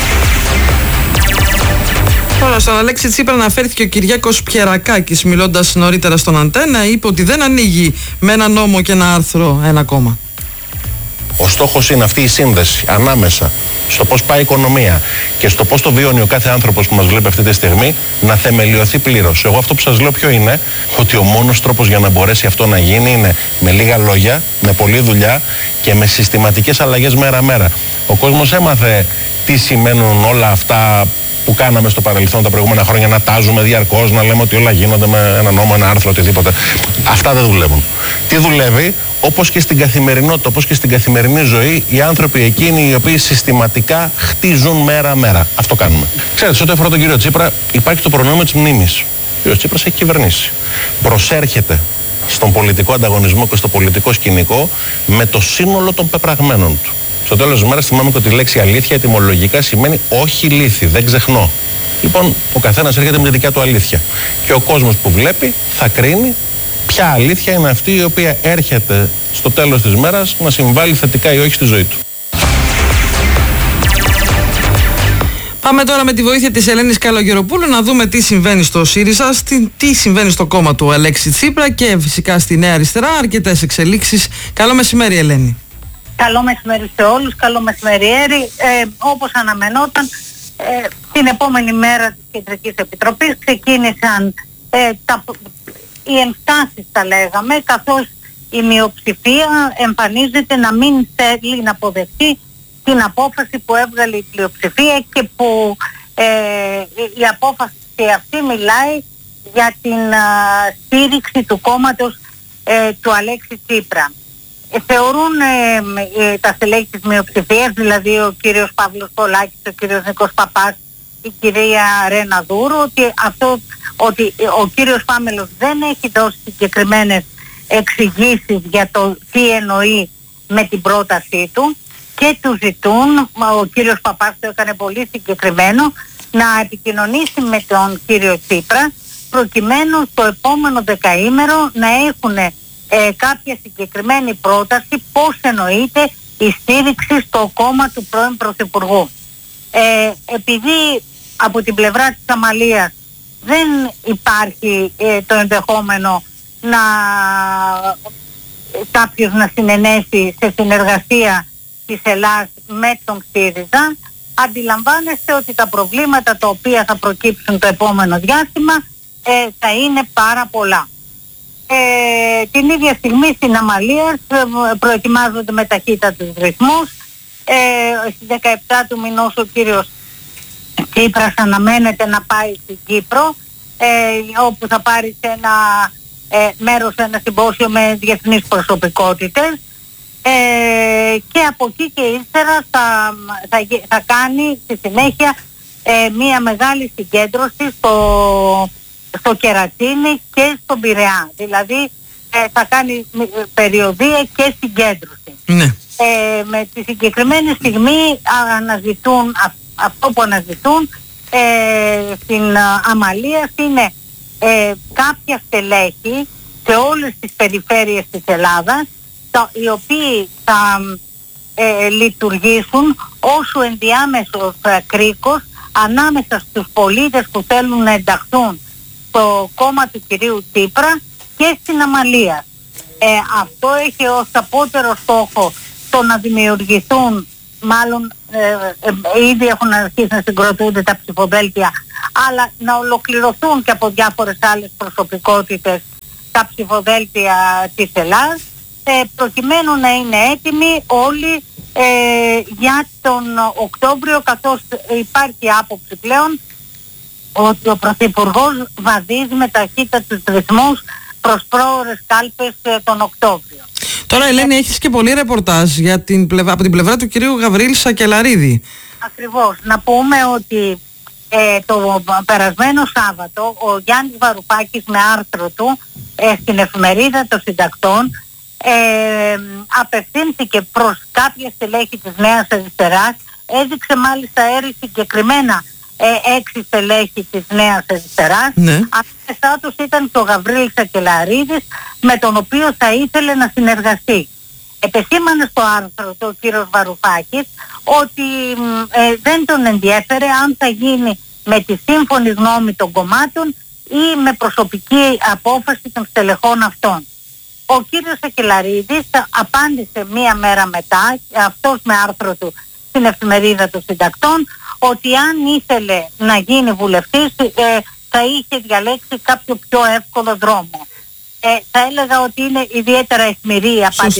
[SPEAKER 1] Τώρα, στον Αλέξη Τσίπρα αναφέρθηκε ο Κυριάκος Πιερακάκης, μιλώντας νωρίτερα στον Αντένα, είπε ότι δεν ανοίγει με ένα νόμο και ένα άρθρο ένα κόμμα.
[SPEAKER 7] Ο στόχος είναι αυτή η σύνδεση ανάμεσα στο πώς πάει η οικονομία και στο πώς το βιώνει ο κάθε άνθρωπος που μας βλέπει αυτή τη στιγμή να θεμελιωθεί πλήρως. Εγώ αυτό που σας λέω ποιο είναι, ότι ο μόνος τρόπος για να μπορέσει αυτό να γίνει είναι με λίγα λόγια, με πολλή δουλειά και με συστηματικές αλλαγές μέρα-μέρα. Ο κόσμος έμαθε τι σημαίνουν όλα αυτά που κάναμε στο παρελθόν τα προηγούμενα χρόνια, να τάζουμε διαρκώς, να λέμε ότι όλα γίνονται με ένα νόμο, ένα άρθρο, οτιδήποτε. Αυτά δεν δουλεύουν. Τι δουλεύει? Όπως και στην καθημερινότητα, όπως και στην καθημερινή ζωή, οι άνθρωποι εκείνοι οι οποίοι συστηματικά χτίζουν μέρα-μέρα. Αυτό κάνουμε. Ξέρετε, σε ό,τι αφορά τον κύριο Τσίπρα, υπάρχει το προνόμιο της μνήμης. Ο κύριος Τσίπρας έχει κυβερνήσει. Προσέρχεται στον πολιτικό ανταγωνισμό και στο πολιτικό σκηνικό με το σύνολο των πεπραγμένων του. Στο τέλος της ημέρας θυμάμαι ότι η λέξη αλήθεια ετυμολογικά σημαίνει όχι λύθη, δεν ξεχνώ. Λοιπόν, ο καθένας έρχεται με τη δικιά του αλήθεια. Και ο κόσμος που βλέπει θα κρίνει ποια αλήθεια είναι αυτή η οποία έρχεται στο τέλος της μέρας να συμβάλλει θετικά ή όχι στη ζωή του.
[SPEAKER 1] Πάμε τώρα με τη βοήθεια της Ελένης Καλογεροπούλου να δούμε τι συμβαίνει στο ΣΥΡΙΖΑ, τι συμβαίνει στο κόμμα του Αλέξη Τσίπρα και φυσικά στη Νέα Αριστερά. Αρκετές εξελίξεις. Καλό μεσημέρι, Ελένη.
[SPEAKER 8] Καλό μεσημέρι σε όλους, καλό μεσημέρι Έρη. Ε, όπως αναμενόταν, ε, την επόμενη μέρα της Κεντρικής Επιτροπής ξεκίνησαν ε, τα, οι ενστάσεις, τα λέγαμε, καθώς η μειοψηφία εμφανίζεται να μην θέλει να αποδεχτεί την απόφαση που έβγαλε η πλειοψηφία και που ε, η απόφαση αυτή μιλάει για την α, στήριξη του κόμματος ε, του Αλέξη Τσίπρα. Θεωρούν ε, ε, τα στελέχη της μειοψηφίας, δηλαδή ο κύριος Παύλος Πολάκης, ο κύριος Νίκος Παπάς, η κυρία Ρένα Δούρου, ότι, αυτό, ότι ο κύριος Πάμελος δεν έχει δώσει συγκεκριμένες εξηγήσεις για το τι εννοεί με την πρότασή του και του ζητούν, ο κύριος Παπάς το έκανε πολύ συγκεκριμένο, να επικοινωνήσει με τον κύριο Τσίπρα προκειμένου στο επόμενο δεκαήμερο να έχουν Ε, κάποια συγκεκριμένη πρόταση πώς εννοείται η στήριξη στο κόμμα του πρώην Πρωθυπουργού. Ε, επειδή από την πλευρά της Αμαλίας δεν υπάρχει ε, το ενδεχόμενο να κάποιος να συνενέσει σε συνεργασία της Ελλάδας με τον ΣΥΡΙΖΑ, αντιλαμβάνεστε ότι τα προβλήματα τα οποία θα προκύψουν το επόμενο διάστημα ε, θα είναι πάρα πολλά. Ε, την ίδια στιγμή στην Αμαλία προετοιμάζονται με ταχύτατους ρυθμούς. Ε, στις δεκαεπτά του μηνός ο κύριος Τσίπρας αναμένεται να πάει στην Κύπρο, ε, όπου θα πάρει σε ένα ε, μέρος, σε ένα συμπόσιο με διεθνείς προσωπικότητες, ε, και από εκεί και ύστερα θα, θα, θα κάνει στη συνέχεια ε, μια μεγάλη συγκέντρωση στο στο Κερατσίνι και στον Πειραιά. Δηλαδή ε, θα κάνει περιοδία και συγκέντρωση.
[SPEAKER 1] Ναι.
[SPEAKER 8] Ε, με τη συγκεκριμένη στιγμή αναζητούν, α, αυτό που αναζητούν ε, στην Αμαλία είναι ε, κάποια στελέχη σε όλες τις περιφέρειες της Ελλάδας, τα, οι οποίοι θα ε, λειτουργήσουν ως ο ενδιάμεσος ε, κρίκος ανάμεσα στους πολίτες που θέλουν να ενταχθούν στο κόμμα του κυρίου Τσίπρα και στην Αμαλία. Ε, αυτό έχει ως απότερο στόχο το να δημιουργηθούν, μάλλον ε, ε, ήδη έχουν αρχίσει να συγκροτούνται τα ψηφοδέλτια, αλλά να ολοκληρωθούν και από διάφορες άλλες προσωπικότητες τα ψηφοδέλτια της Ελλάδας, ε, προκειμένου να είναι έτοιμοι όλοι ε, για τον Οκτώβριο, καθώς υπάρχει άποψη πλέον ότι ο Πρωθυπουργός βαδίζει με ταχύτητα τους ρυθμούς προς πρόωρες κάλπες τον Οκτώβριο.
[SPEAKER 1] Τώρα, Ελένη, έχεις και πολύ ρεπορτάζ για την πλευρά, από την πλευρά του κυρίου Γαβρίλη Σακελαρίδη.
[SPEAKER 8] Ακριβώς. Να πούμε ότι ε, το περασμένο Σάββατο ο Γιάννης Βαρουφάκης με άρθρο του ε, στην εφημερίδα των συντακτών ε, απευθύνθηκε προς κάποια στελέχη της Νέας Αριστεράς, έδειξε μάλιστα έρη συγκεκριμένα ε, έξι στελέχη της Νέας Αριστεράς. Ναι. Ανάμεσά τους ήταν και ο Γαβρίλης Σακελαρίδης, με τον οποίο θα ήθελε να συνεργαστεί. Επεσήμανε στο άρθρο του ο κύριος Βαρουφάκης ότι ε, δεν τον ενδιέφερε αν θα γίνει με τη σύμφωνη γνώμη των κομμάτων ή με προσωπική απόφαση των στελεχών αυτών. Ο κύριος Σακελαρίδης απάντησε μία μέρα μετά, αυτός με άρθρο του στην εφημερίδα των συντακτών, ότι αν ήθελε να γίνει βουλευτής ε, θα είχε διαλέξει κάποιο πιο εύκολο δρόμο. Ε, θα έλεγα ότι είναι ιδιαίτερα αιχμηρή η απάντηση.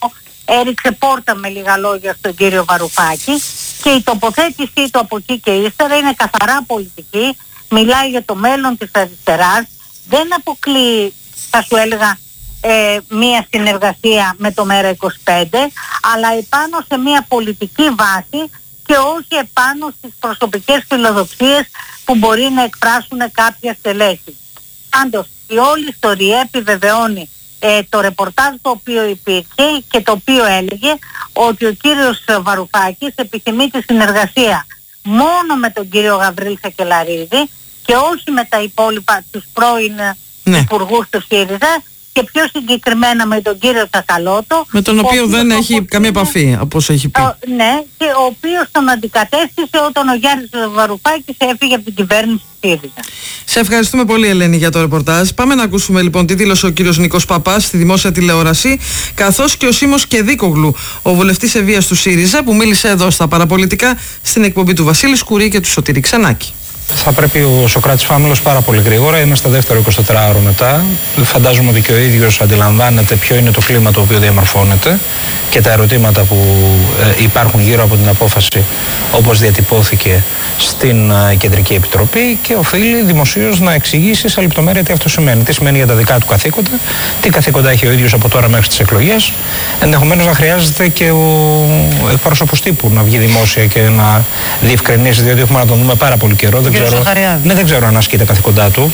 [SPEAKER 8] Έριξε πόρτα με λίγα λόγια στον κύριο Βαρουφάκη και η τοποθέτησή του από εκεί και ύστερα είναι καθαρά πολιτική, μιλάει για το μέλλον της αριστεράς, δεν αποκλείει, θα σου έλεγα, ε, μία συνεργασία με το ΜΕΡΑ είκοσι πέντε, αλλά επάνω σε μία πολιτική βάση και όχι επάνω στις προσωπικές φιλοδοξίες που μπορεί να εκφράσουν κάποια στελέχη. Πάντως, η όλη ιστορία επιβεβαιώνει ε, το ρεπορτάζ το οποίο υπήρχε και το οποίο έλεγε ότι ο κύριος Βαρουφάκης επιθυμεί τη συνεργασία μόνο με τον κύριο Γαβρίλη Σακελαρίδη και όχι με τα υπόλοιπα, τους πρώην ναι. υπουργούς του ΣΥΡΙΖΑ, και πιο συγκεκριμένα με τον κύριο Τσακαλώτο,
[SPEAKER 1] με τον οποίο δεν έχει είναι, καμία επαφή, όπως έχει πει. Ο,
[SPEAKER 8] ναι, και ο οποίος τον αντικατέστησε όταν ο Γιάννης Βαρουφάκης έφυγε από την κυβέρνηση του ΣΥΡΙΖΑ.
[SPEAKER 1] Σε ευχαριστούμε πολύ, Ελένη, για το ρεπορτάζ. Πάμε να ακούσουμε λοιπόν τι δήλωσε ο κύριος Νίκος Παπάς στη δημόσια τηλεόραση, καθώς και ο Σίμος Κεδίκογλου, ο βουλευτής ευβίας του ΣΥΡΙΖΑ, που μίλησε εδώ στα παραπολιτικά στην εκπομπή του Βασίλη Σκουρή και του Σωτήρη Ξενάκη.
[SPEAKER 9] Θα πρέπει ο Σωκράτης Φάμελος πάρα πολύ γρήγορα. Είμαστε δεύτερο εικοσιτετράωρο μετά. Φαντάζομαι ότι και ο ίδιος αντιλαμβάνεται ποιο είναι το κλίμα το οποίο διαμορφώνεται και τα ερωτήματα που ε, υπάρχουν γύρω από την απόφαση όπως διατυπώθηκε στην ε, Κεντρική Επιτροπή, και οφείλει δημοσίως να εξηγήσει σε λεπτομέρεια τι αυτό σημαίνει. Τι σημαίνει για τα δικά του καθήκοντα, τι καθήκοντα έχει ο ίδιος από τώρα μέχρι τις εκλογές. Ενδεχομένως να χρειάζεται και ο εκπρόσωπος τύπου να βγει δημόσια και να διευκρινίσει, διότι έχουμε να τον δούμε πάρα πολύ καιρό. Δεν ξέρω, ναι, δεν ξέρω αν ασκεί τα καθήκοντά του.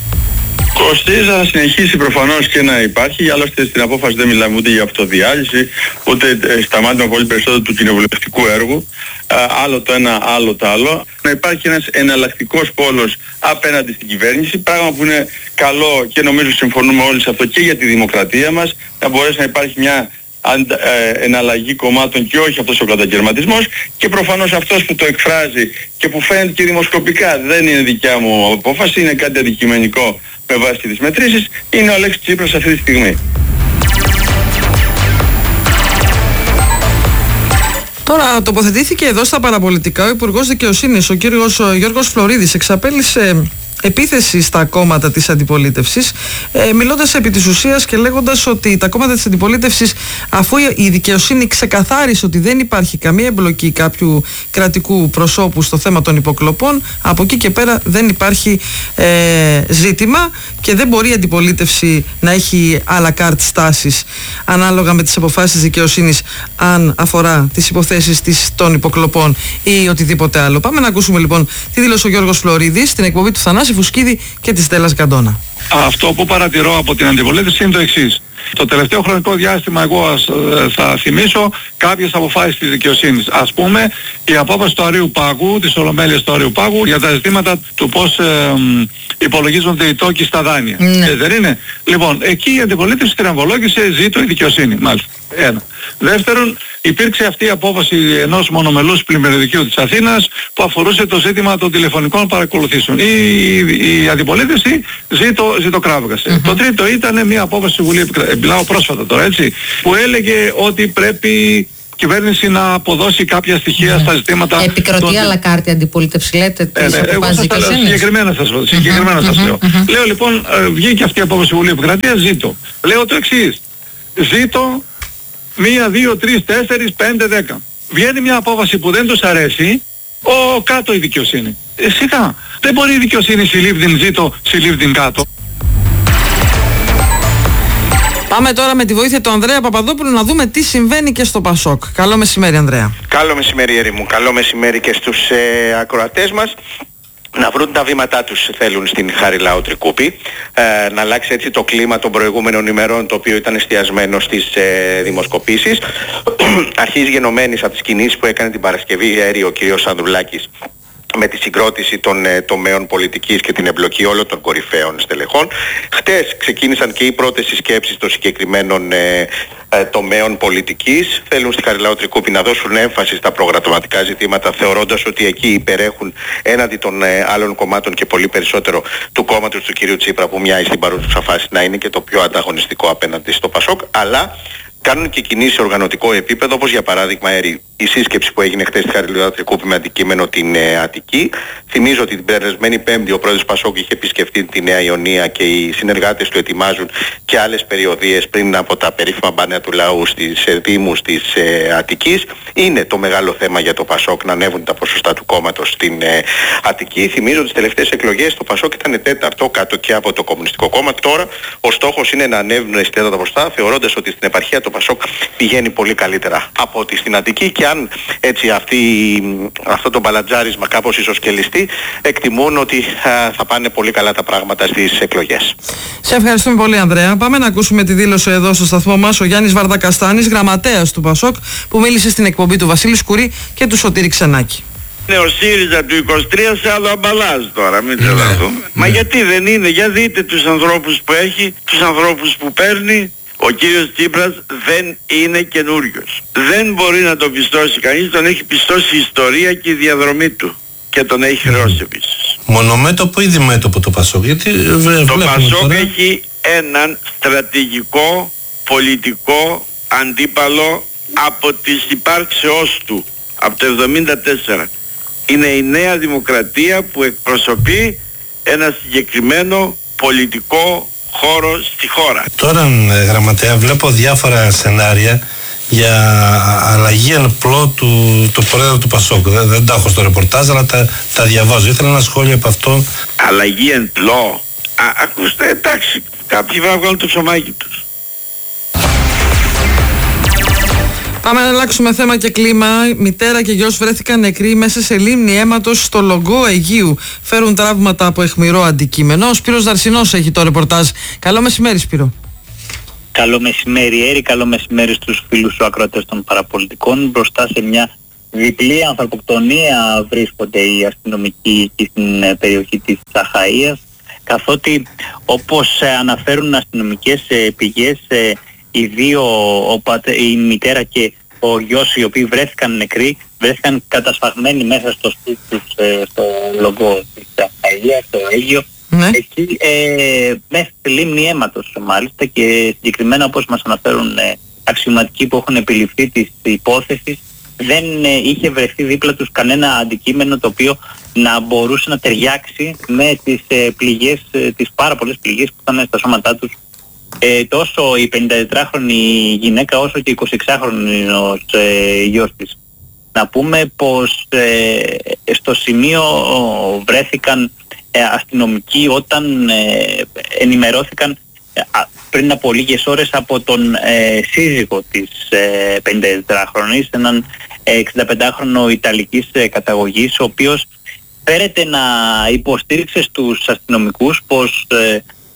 [SPEAKER 10] Ο ΣΥΡΙΖΑ θα συνεχίσει προφανώς και να υπάρχει, άλλωστε στην απόφαση δεν μιλάμε ούτε για αυτοδιάλυση, ούτε σταμάτημα πολύ περισσότερο του κοινοβουλευτικού έργου, άλλο το ένα, άλλο το άλλο. Να υπάρχει ένας εναλλακτικός πόλος απέναντι στην κυβέρνηση, πράγμα που είναι καλό και νομίζω συμφωνούμε όλοι σε αυτό και για τη δημοκρατία μας, να μπορέσει να υπάρχει μια εναλλαγή κομμάτων και όχι αυτός ο κατακαιρματισμός, και προφανώς αυτός που το εκφράζει και που φαίνεται και δημοσκοπικά δεν είναι δικιά μου απόφαση, είναι κάτι αντικειμενικό με βάση τις μετρήσεις, είναι ο Αλέξης Τσίπρας αυτή τη στιγμή.
[SPEAKER 1] Τώρα τοποθετήθηκε εδώ στα παραπολιτικά ο Υπουργός Δικαιοσύνης, ο κύριος Γιώργος Φλωρίδης, εξαπέλυσε επίθεση στα κόμματα της αντιπολίτευσης, ε, μιλώντας επί της ουσίας και λέγοντας ότι τα κόμματα της αντιπολίτευσης, αφού η δικαιοσύνη ξεκαθάρισε ότι δεν υπάρχει καμία εμπλοκή κάποιου κρατικού προσώπου στο θέμα των υποκλοπών, από εκεί και πέρα δεν υπάρχει ε, ζήτημα και δεν μπορεί η αντιπολίτευση να έχει à la carte στάσεις ανάλογα με τις αποφάσεις της δικαιοσύνης, αν αφορά τις υποθέσεις της, των υποκλοπών ή οτιδήποτε άλλο. Πάμε να ακούσουμε λοιπόν τι δήλωσε ο Γιώργος Φλωρίδης στην εκπομπή του Θανάση Φουσκίδη και της Στέλλας Γκαντώνα.
[SPEAKER 11] Αυτό που παρατηρώ από την αντιπολίτευση είναι το εξής. Το τελευταίο χρονικό διάστημα, εγώ ας, θα θυμίσω κάποιες αποφάσεις της δικαιοσύνης. Ας πούμε, η απόφαση του Αρείου Πάγου, της Ολομέλειας του Αρείου Πάγου, για τα ζητήματα του πώς ε, υπολογίζονται οι τόκοι στα δάνεια. Ναι. Ε, δεν είναι. Λοιπόν, εκεί η αντιπολίτευση τριαμβολόγησε, ζήτω η δικαιοσύνη. Μάλιστα. Ένα. Δεύτερον, υπήρξε αυτή η απόφαση ενός μονομελούς πλημμυριωδικείου της Αθήνας που αφορούσε το ζήτημα των τηλεφωνικών παρακολουθήσεων. Η, η, η αντιπολίτευση ζήτω, ζήτω κράβγασε. Mm-hmm. Το τρίτο ήταν μια απόφαση του Βουλή, μιλάω πρόσφατα τώρα, έτσι, που έλεγε ότι πρέπει η κυβέρνηση να αποδώσει κάποια στοιχεία mm-hmm. στα ζητήματα...
[SPEAKER 12] Επικροτεί à la carte αντιπολίτευση, λέτε, της
[SPEAKER 11] ε, ναι, εγώ σας τα λέω, συγκεκριμένα σας, συγκεκριμένα mm-hmm. σας λέω. Mm-hmm. Λέω λοιπόν, ε, βγήκε αυτή η απόφαση του Βουλή Επικρατείας, ζήτω. Λέω το εξής. Ζήτω μία, δύο, τρεις, τέσσερις, πέντε, δέκα. Βγαίνει μια απόφαση που δεν τους αρέσει, ο κάτω η δικαιοσύνη. Ε, σιγά. Δεν μπορεί η δικαιοσύνη συλλήβδην ζήτω, συλλήβδην κάτω.
[SPEAKER 1] Πάμε τώρα με τη βοήθεια του Ανδρέα Παπαδόπουλου να δούμε τι συμβαίνει και στο Πασόκ. Καλό μεσημέρι, Ανδρέα.
[SPEAKER 13] Καλό μεσημέρι, Έρη μου. Καλό μεσημέρι και στους ε, ακροατές μας. Να βρουν τα βήματά τους θέλουν στην Χαριλάου Τρικούπη, ε, να αλλάξει έτσι το κλίμα των προηγούμενων ημερών, το οποίο ήταν εστιασμένο στις ε, δημοσκοπήσεις. Αρχίζει γενομένης από τις κινήσεις που έκανε την Παρασκευή Έρη ο κ. Ανδρουλάκης με τη συγκρότηση των ε, τομέων πολιτικής και την εμπλοκή όλων των κορυφαίων στελεχών. Χτες ξεκίνησαν και οι πρώτες συσκέψεις των συγκεκριμένων ε, ε, τομέων πολιτικής. Θέλουν στη Χαριλάου Τρικούπη να δώσουν έμφαση στα προγραμματικά ζητήματα, θεωρώντας ότι εκεί υπερέχουν έναντι των ε, άλλων κομμάτων και πολύ περισσότερο του κόμματος του κ. Τσίπρα, που μοιάζει στην παρούσα φάση να είναι και το πιο ανταγωνιστικό απέναντι στο Πασόκ, αλλά κάνουν και κινήσεις σε οργανωτικό επίπεδο, όπως για παράδειγμα Έρη, η σύσκεψη που έγινε χτες στη Χαριλάου Τρικούπη με αντικείμενο την ε, Αττική. Θυμίζω ότι την περασμένη Πέμπτη ο πρόεδρος Πασόκ είχε επισκεφτεί τη Νέα Ιωνία και οι συνεργάτες του ετοιμάζουν και άλλες περιοδίες πριν από τα περίφημα μπάνερ του λαού στις ε, δήμους της ε, Αττικής. Είναι το μεγάλο θέμα για το Πασόκ να ανέβουν τα ποσοστά του κόμματος στην ε, Αττική. Θυμίζω ότι τις τελευταίες εκλογές το Πασόκ ήταν τέταρτο κάτω και από το Κομμουνιστικό Κόμμα. Τώρα ο στόχος είναι να ανέβουν στις τέταρτα ποσοστά, θεωρώντας ότι στην επαρχία το Πασόκ πηγαίνει πολύ καλύτερα από ότι στην Αττική, και αν έτσι αυτή, αυτό το μπαλατζάρισμα κάπως ισοσκελιστεί, εκτιμούν ότι α, θα πάνε πολύ καλά τα πράγματα στις εκλογές.
[SPEAKER 1] Σε ευχαριστούμε πολύ, Ανδρέα. Πάμε να ακούσουμε τη δήλωση εδώ στο σταθμό μας ο Γιάννης Βαρδακαστάνης, γραμματέας του Πασόκ, που μίλησε στην εκπομπή του Βασίλη Σκουρί και του Σωτήρη Ξενάκη.
[SPEAKER 14] Είναι ο ΣΥΡΙΖΑ του είκοσι τρία σε άλλο αμπαλάζ τώρα, μην τρελαθούμε. Μα γιατί δεν είναι, για δείτε τους ανθρώπους που έχει, τους ανθρώπους που παίρνει. Ο κύριος Τσίπρας δεν είναι καινούριος. Δεν μπορεί να τον πιστώσει κανείς, τον έχει πιστώσει η ιστορία και η διαδρομή του. Και τον έχει χρεώσει επίσης.
[SPEAKER 15] Μονομέτωπο ή διμέτωπο το Πασόκ? Γιατί βε,
[SPEAKER 14] το Πασόκ
[SPEAKER 15] τώρα...
[SPEAKER 14] έχει έναν στρατηγικό, πολιτικό αντίπαλο από τις υπάρξεώς του, από το εβδομήντα τέσσερα. Είναι η Νέα Δημοκρατία που εκπροσωπεί ένα συγκεκριμένο πολιτικό χώρο στη χώρα.
[SPEAKER 15] Τώρα, γραμματέα, βλέπω διάφορα σενάρια για αλλαγή εν πλώ του, του πρόεδρου του Πασόκ. Δεν, δεν τα έχω στο ρεπορτάζ, αλλά τα, τα διαβάζω. Ήθελα ένα σχόλιο από αυτό.
[SPEAKER 14] Αλλαγή εν πλώ. Α, ακούστε, εντάξει, κάποιοι θα βγάλουν το ψωμάκι τους.
[SPEAKER 1] Πάμε να αλλάξουμε θέμα και κλίμα. Μητέρα και γιος βρέθηκαν νεκροί μέσα σε λίμνη αίματος στο Λογκό Αιγείου. Φέρουν τραύματα από αιχμηρό αντικείμενο. Ο Σπύρος Δαρσινός έχει το ρεπορτάζ. Καλό μεσημέρι, Σπύρο.
[SPEAKER 16] Καλό μεσημέρι, Έρη. Καλό μεσημέρι στους φίλους σου ακροατές των παραπολιτικών. Μπροστά σε μια διπλή ανθρωποκτονία βρίσκονται οι αστυνομικοί εκεί στην περιοχή της Αχαΐας, καθότι όπως αναφέρουν αστυνομικές πηγές, οι δύο, ο πατέ, η μητέρα και ο γιος, οι οποίοι βρέθηκαν νεκροί, βρέθηκαν κατασφαγμένοι μέσα στο σπίτι τους, στο Λογκό της Αχαΐας, στο Αίγιο. Ναι. Εκεί ε, μέσα στη λίμνη αίματος μάλιστα, και συγκεκριμένα, όπως μας αναφέρουν ε, αξιωματικοί που έχουν επιληφθεί της υπόθεσης, δεν ε, είχε βρεθεί δίπλα τους κανένα αντικείμενο το οποίο να μπορούσε να ταιριάξει με τις ε, πληγές, ε, τις πάρα πολλές πληγές που ήταν στα σώματά τους. Ε, τόσο η πενηντατετράχρονη γυναίκα όσο και η εικοσιεξάχρονος ε, γιος της. Να πούμε πως ε, στο σημείο βρέθηκαν ε, αστυνομικοί όταν ε, ενημερώθηκαν ε, πριν από λίγες ώρες από τον ε, σύζυγο της ε, πενηντατετράχρονης, έναν ε, εξηνταπεντάχρονο Ιταλικής ε, καταγωγής, ο οποίος φέρεται να υποστήριξε στους αστυνομικούς πως ε,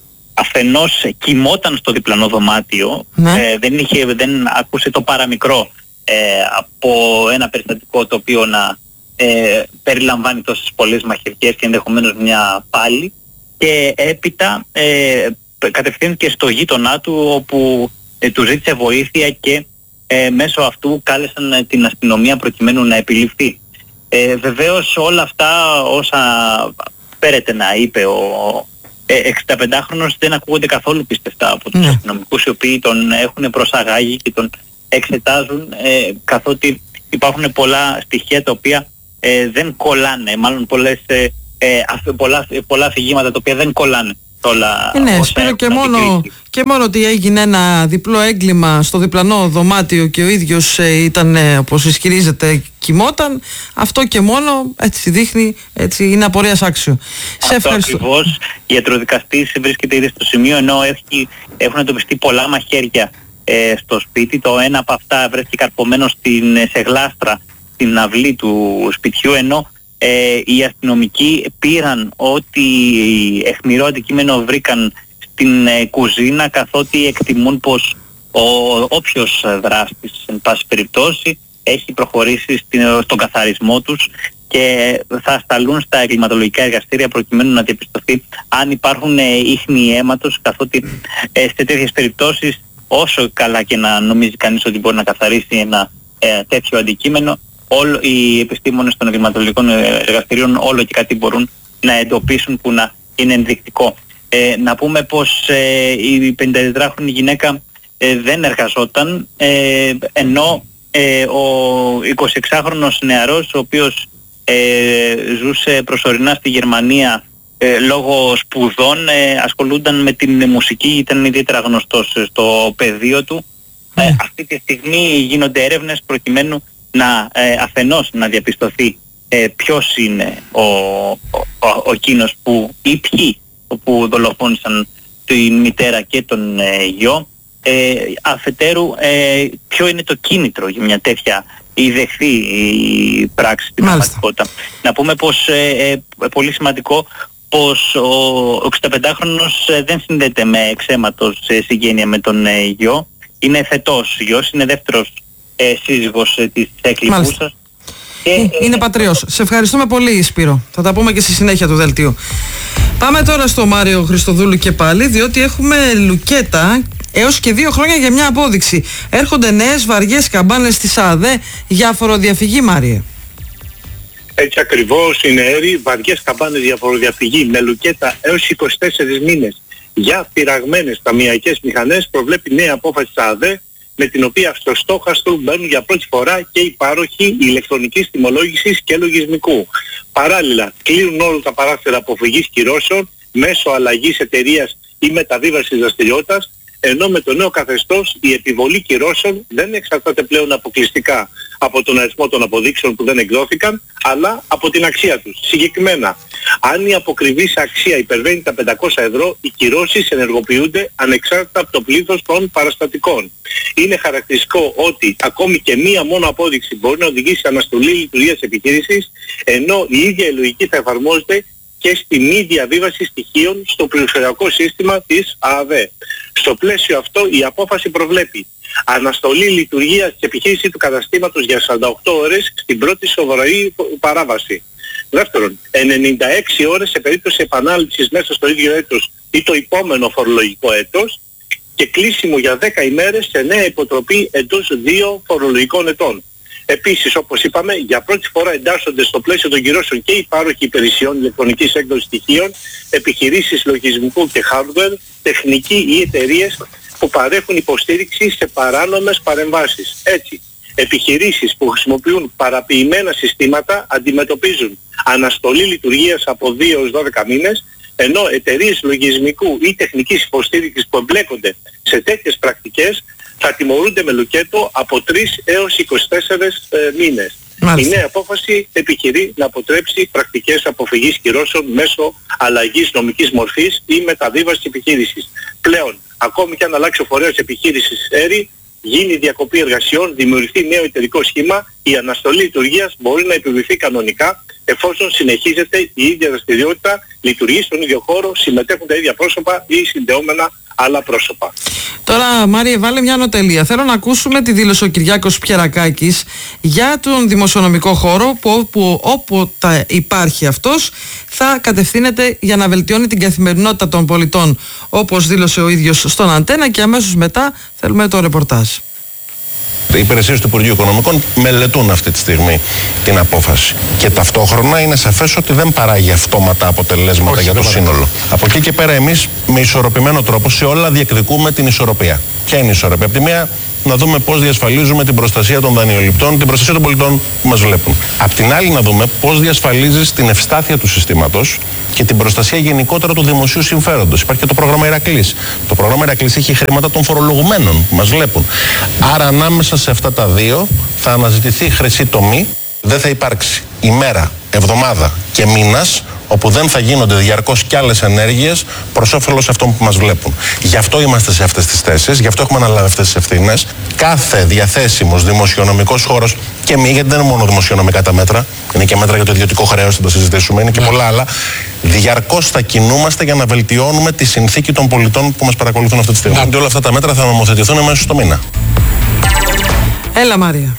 [SPEAKER 16] αφενός κοιμόταν στο διπλανό δωμάτιο, ναι. ε, δεν, είχε, δεν άκουσε το παραμικρό ε, από ένα περιστατικό το οποίο να ε, περιλαμβάνει τόσες πολλές μαχαιρικές και ενδεχομένως μια πάλη, και έπειτα ε, κατευθύνθηκε στο γείτονά του, όπου ε, του ζήτησε βοήθεια και ε, μέσω αυτού κάλεσαν ε, την αστυνομία προκειμένου να επιληφθεί. Ε, βεβαίως όλα αυτά όσα φέρεται να είπε ο εξηνταπεντάχρονος δεν ακούγονται καθόλου πιστευτά από τους mm. αστυνομικούς, οι οποίοι τον έχουν προσαγάγει και τον εξετάζουν, ε, καθότι υπάρχουν πολλά στοιχεία τα οποία ε, δεν κολλάνε, μάλλον πολλές, ε, ε, πολλά, πολλά αφηγήματα τα οποία δεν κολλάνε όλα.
[SPEAKER 1] Ε, ναι, Σπύρο, και μόνο, και μόνο ότι έγινε ένα διπλό έγκλημα στο διπλανό δωμάτιο και ο ίδιος ε, ήταν, ε, όπως ισχυρίζεται, κοιμόταν, αυτό και μόνο έτσι δείχνει, έτσι είναι απορίας άξιο.
[SPEAKER 16] Αυτό σε ευχαριστώ. Ακριβώς, η ιατροδικαστής βρίσκεται ήδη στο σημείο, ενώ έχει, έχουν εντοπιστεί πολλά μαχαίρια ε, στο σπίτι. Το ένα από αυτά βρέθηκε καρπωμένο στην, σε γλάστρα στην αυλή του σπιτιού, ενώ ε, οι αστυνομικοί πήραν ό,τι αιχμηρό αντικείμενο βρήκαν στην ε, κουζίνα, καθότι εκτιμούν πως ο όποιος δράστης, εν πάση περιπτώσει, έχει προχωρήσει στην, στον καθαρισμό τους και θα σταλούν στα εγκληματολογικά εργαστήρια προκειμένου να διαπιστωθεί αν υπάρχουν ε, ίχνη αίματος, καθότι ε, σε τέτοιες περιπτώσεις, όσο καλά και να νομίζει κανείς ότι μπορεί να καθαρίσει ένα ε, τέτοιο αντικείμενο, όλοι οι επιστήμονες των εγκληματολογικών εργαστηρίων όλο και κάτι μπορούν να εντοπίσουν που να είναι ενδεικτικό. Ε, να πούμε πως ε, η πενηντατετράχρονη γυναίκα ε, δεν εργαζόταν, ε, ενώ ε, ο εικοσιεξάχρονος νεαρός, ο οποίος ε, ζούσε προσωρινά στη Γερμανία ε, λόγω σπουδών, ε, ασχολούνταν με την μουσική, ήταν ιδιαίτερα γνωστός στο πεδίο του. Mm. Ε, αυτή τη στιγμή γίνονται έρευνες προκειμένου να ε, αφενός να διαπιστωθεί ε, ποιος είναι ο, ο, ο, ο εκείνος που ή ποιοι που δολοφόνησαν την μητέρα και τον ε, γιο, ε, αφετέρου ε, ποιο είναι το κίνητρο για μια τέτοια ιδεχθή η πράξη στην πραγματικότητα. Να πούμε πως ε, ε, πολύ σημαντικό πως ο εξηνταπεντάχρονος ε, δεν συνδέεται με εξαίματος ε, συγγένεια με τον ε, γιο, είναι θετός γιος, είναι δεύτερος ε, σύζυγος ε, της εκλειπούσας.
[SPEAKER 1] Ε, είναι πατριός. Σε ευχαριστούμε πολύ, Σπύρο. Θα τα πούμε και στη συνέχεια του δελτίου. Πάμε τώρα στο Μάριο Χριστοδούλου και πάλι, διότι έχουμε λουκέτα έως και δύο χρόνια για μια απόδειξη. Έρχονται νέες βαριές καμπάνες στις ΑΔΕ για φοροδιαφυγή, Μάριε.
[SPEAKER 4] Έτσι ακριβώς είναι, Έρη, βαριές καμπάνες για φοροδιαφυγή με λουκέτα έως είκοσι τέσσερις μήνες για πειραγμένες ταμειακές μηχανές προβλέπει νέα απόφαση της ΑΔΕ, με την οποία στο στόχαστρο μπαίνουν για πρώτη φορά και οι πάροχοι ηλεκτρονικής τιμολόγησης και λογισμικού. Παράλληλα, κλείνουν όλα τα παράθυρα αποφυγής κυρώσεων μέσω αλλαγής εταιρείας ή μεταβίβασης δραστηριότητας, ενώ με το νέο καθεστώς η επιβολή κυρώσεων δεν εξαρτάται πλέον αποκλειστικά από τον αριθμό των αποδείξεων που δεν εκδόθηκαν, αλλά από την αξία τους. Συγκεκριμένα, αν η αποκριβής αξία υπερβαίνει τα πεντακόσια ευρώ, οι κυρώσεις ενεργοποιούνται ανεξάρτητα από το πλήθος των παραστατικών. Είναι χαρακτηριστικό ότι ακόμη και μία μόνο απόδειξη μπορεί να οδηγήσει σε αναστολή λειτουργίας επιχείρησης, ενώ η ίδια η λογική θα εφαρμόζεται και στη μη διαβίβαση στοιχείων στο πληροφοριακό σύστημα της ΑΔΕ. Στο πλαίσιο αυτό η απόφαση προβλέπει αναστολή λειτουργίας της επιχείρησης του καταστήματος για σαράντα οκτώ ώρες στην πρώτη σοβαρή παράβαση. Δεύτερον, ενενήντα έξι ώρες σε περίπτωση επανάληψης μέσα στο ίδιο έτος ή το επόμενο φορολογικό έτος και κλείσιμο για δέκα ημέρες σε νέα υποτροπή εντός δύο φορολογικών ετών. Επίσης, όπως είπαμε, για πρώτη φορά εντάσσονται στο πλαίσιο των κυρώσεων και οι πάροχοι υπηρεσιών ηλεκτρονικής έκδοσης στοιχείων, επιχειρήσεις λογισμικού και hardware, τεχνικοί ή εταιρείες που παρέχουν υποστήριξη σε παράνομες παρεμβάσεις. Έτσι, επιχειρήσεις που χρησιμοποιούν παραποιημένα συστήματα αντιμετωπίζουν αναστολή λειτουργίας από δύο έως δώδεκα μήνες, ενώ εταιρείες λογισμικού ή τεχνικής υποστήριξης που εμπλέκονται σε τέτοιες πρακτικές θα τιμωρούνται με λουκέτο από τρεις έως είκοσι τέσσερις ε, μήνες. Μάλιστα. Η νέα απόφαση επιχειρεί να αποτρέψει πρακτικές αποφυγής κυρώσεων μέσω αλλαγής νομικής μορφής ή μεταβίβασης επιχείρησης. Πλέον, ακόμη και αν αλλάξει ο φορέας επιχείρησης ΕΡΗ, γίνει διακοπή εργασιών, δημιουργηθεί νέο εταιρικό σχήμα, η αναστολή λειτουργίας μπορεί να επιβληθεί κανονικά εφόσον συνεχίζεται η ίδια δραστηριότητα, λειτουργεί στον ίδιο χώρο, συμμετέχουν τα ίδια πρόσωπα ή συνδεόμενα άλλα πρόσωπα.
[SPEAKER 1] Τώρα, Μάριε, βάλε μια ανωτελεία. Θέλω να ακούσουμε τη δήλωση ο Κυριάκος Πιερακάκης για τον δημοσιονομικό χώρο που όπου, όποτε υπάρχει αυτός θα κατευθύνεται για να βελτιώνει την καθημερινότητα των πολιτών, όπως δήλωσε ο ίδιος στον Αντένα, και αμέσως μετά θέλουμε το ρεπορτάζ.
[SPEAKER 7] Οι υπηρεσίες του Υπουργείου Οικονομικών μελετούν αυτή τη στιγμή την απόφαση. Και ταυτόχρονα είναι σαφές ότι δεν παράγει αυτόματα αποτελέσματα. Όχι, για το σύνολο. Από εκεί και πέρα, εμείς με ισορροπημένο τρόπο σε όλα διεκδικούμε την ισορροπία. Ποια είναι η ισορροπία? Από τη μία, να δούμε πώς διασφαλίζουμε την προστασία των δανειοληπτών, την προστασία των πολιτών που μας βλέπουν. Απ' την άλλη, να δούμε πώς διασφαλίζεις την ευστάθεια του συστήματος και την προστασία γενικότερα του δημοσίου συμφέροντος. Υπάρχει και το πρόγραμμα Ηρακλής. Το πρόγραμμα Ηρακλής έχει χρήματα των φορολογουμένων που μας βλέπουν. Άρα, ανάμεσα σε αυτά τα δύο θα αναζητηθεί χρυσή τομή. Δεν θα υπάρξει ημέρα, εβδομάδα και μήνας όπου δεν θα γίνονται διαρκώς κι άλλες ενέργειες προς όφελος αυτών που μας βλέπουν. Γι' αυτό είμαστε σε αυτές τις θέσεις, γι' αυτό έχουμε αναλάβει αυτές τις ευθύνες. Κάθε διαθέσιμος δημοσιονομικός χώρος, και μη, γιατί δεν είναι μόνο δημοσιονομικά τα μέτρα, είναι και μέτρα για το ιδιωτικό χρέος, θα τα συζητήσουμε, είναι και πολλά άλλα. Διαρκώς θα κινούμαστε για να βελτιώνουμε τη συνθήκη των πολιτών που μας παρακολουθούν αυτή τη στιγμή. Και όλα αυτά τα μέτρα θα νομοθετηθούν μέσα στο μήνα.
[SPEAKER 1] Έλα, Μάρια.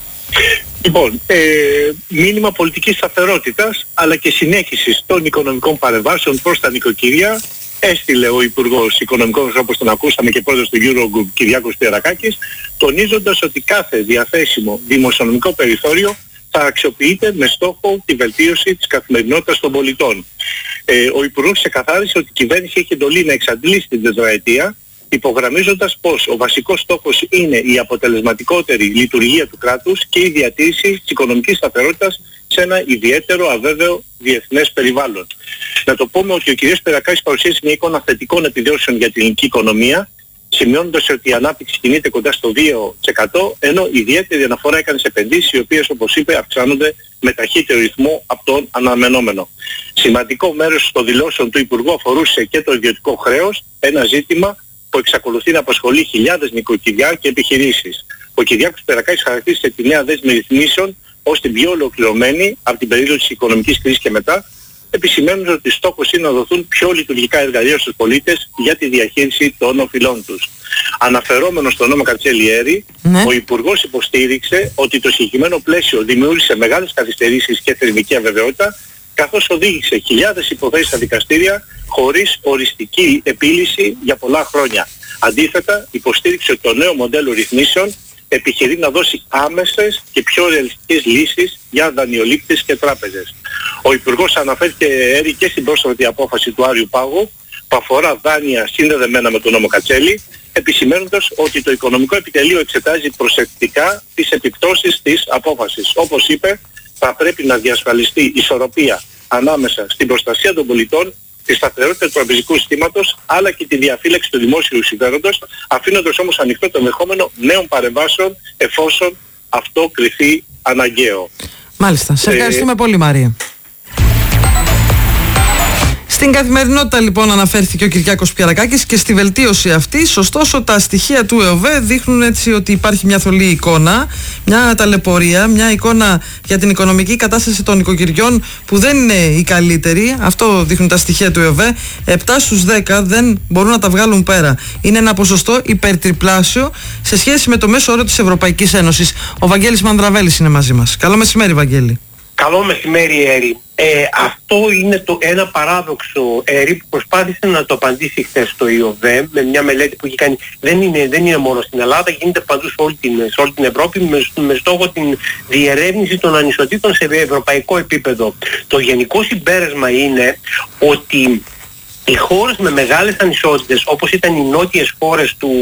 [SPEAKER 4] Λοιπόν, ε, μήνυμα πολιτικής σταθερότητας αλλά και συνέχισης των οικονομικών παρεμβάσεων προς τα νοικοκυριά έστειλε ο Υπουργός Οικονομικών, όπως τον ακούσαμε, και πρόεδρος του Eurogroup Κυριάκος Πιερακάκης, τονίζοντας ότι κάθε διαθέσιμο δημοσιονομικό περιθώριο θα αξιοποιείται με στόχο τη βελτίωση της καθημερινότητας των πολιτών. Ε, ο Υπουργός ξεκαθάρισε ότι η κυβέρνηση έχει εντολή να εξαντλήσει την τετραετία, υπογραμμίζοντας πως ο βασικός στόχος είναι η αποτελεσματικότερη λειτουργία του κράτους και η διατήρηση της οικονομικής σταθερότητας σε ένα ιδιαίτερο αβέβαιο διεθνές περιβάλλον. Να το πούμε ότι ο κ. Πιερακάκης παρουσίασε μια εικόνα θετικών επιδόσεων για την ελληνική οικονομία, σημειώνοντας ότι η ανάπτυξη κινείται κοντά στο δύο τοις εκατό, ενώ ιδιαίτερη αναφορά έκανε σε επενδύσεις οι οποίες, όπως είπε, αυξάνονται με ταχύτερο ρυθμό από τον αναμενόμενο. Σημαντικό μέρος των δηλώσεων του Υπουργού αφορούσε και το ιδιωτικό χρέος, ένα ζήτημα που εξακολουθεί να απασχολεί χιλιάδες νοικοκυριά και επιχειρήσεις. Ο Κυριάκος Πιερακάκης χαρακτήρισε τη νέα δέσμη ρυθμίσεων ως την πιο ολοκληρωμένη από την περίοδο της οικονομικής κρίσης και μετά, επισημαίνοντας ότι στόχος είναι να δοθούν πιο λειτουργικά εργαλεία στους πολίτες για τη διαχείριση των οφειλών τους. Αναφερόμενος στον νόμο Κατσέλη-Έρη, ναι. ο Υπουργός υποστήριξε ότι το συγκεκριμένο πλαίσιο δημιούργησε μεγάλες καθυστερήσεις και θεσμική αβεβαιότητα, καθώς οδήγησε χιλιάδες υποθέσεις στα δικαστήρια χωρίς οριστική επίλυση για πολλά χρόνια. Αντίθετα, υποστήριξε ότι το νέο μοντέλο ρυθμίσεων επιχειρεί να δώσει άμεσες και πιο ρεαλιστικές λύσεις για δανειολήπτες και τράπεζες. Ο Υπουργός αναφέρθηκε έρη και στην πρόσφατη απόφαση του Άριου Πάγου που αφορά δάνεια συνδεδεμένα με τον νόμο Κατσέλη, επισημαίνοντας ότι το Οικονομικό Επιτελείο εξετάζει προσεκτικά τις επιπτώσεις της απόφασης. Όπως είπε, θα πρέπει να διασφαλιστεί ισορροπία ανάμεσα στην προστασία των πολιτών, τη σταθερότητα του τραπεζικού συστήματος, αλλά και τη διαφύλαξη του δημόσιου συμφέροντος, αφήνοντας όμως ανοιχτό το ενδεχόμενο νέων παρεμβάσεων εφόσον αυτό κριθεί αναγκαίο.
[SPEAKER 1] Μάλιστα. Σε ευχαριστούμε ε... πολύ, Μαρία. Στην καθημερινότητα λοιπόν αναφέρθηκε ο Κυριάκος Πιερακάκης και στη βελτίωση αυτή. Ωστόσο, τα στοιχεία του ΕΟΒΕ δείχνουν έτσι ότι υπάρχει μια θολή εικόνα, μια ταλαιπωρία, μια εικόνα για την οικονομική κατάσταση των νοικοκυριών που δεν είναι η καλύτερη. Αυτό δείχνουν τα στοιχεία του ΕΟΒΕ. επτά στους δέκα δεν μπορούν να τα βγάλουν πέρα. Είναι ένα ποσοστό υπερτριπλάσιο σε σχέση με το μέσο όρο της Ευρωπαϊκής Ένωσης. Ο Βαγγέλης Μανδραβέλης είναι μαζί μας. Καλό μεσημέρι, Βαγγέλη.
[SPEAKER 17] Καλό μεσημέρι, Έρη. Ε, αυτό είναι το ένα παράδοξο, Έρη, που προσπάθησε να το απαντήσει χθες στο ΙΟΒΕ με μια μελέτη που έχει κάνει. Δεν είναι, δεν είναι μόνο στην Ελλάδα, γίνεται παντού σε όλη την, σε όλη την Ευρώπη με, με στόχο την διερεύνηση των ανισοτήτων σε ευρωπαϊκό επίπεδο. Το γενικό συμπέρασμα είναι ότι οι χώρες με μεγάλες ανισότητες, όπως ήταν οι νότιες χώρες, του,